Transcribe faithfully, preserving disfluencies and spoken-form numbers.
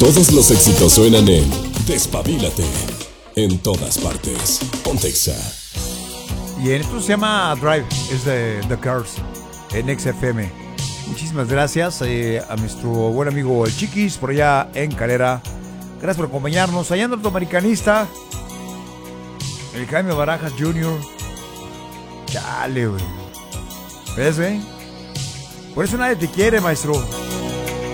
Todos los éxitos suenan en Despabilate. En todas partes. Ponte Exa. Y en esto se llama Drive, es de The Cars, en X F M. Muchísimas gracias eh, a nuestro buen amigo el Chiquis, por allá en Calera. Gracias por acompañarnos. Allá anda el americanista, el Jaime Barajas junior Chale, güey. ¿Ves, güey? Por eso nadie te quiere, maestro.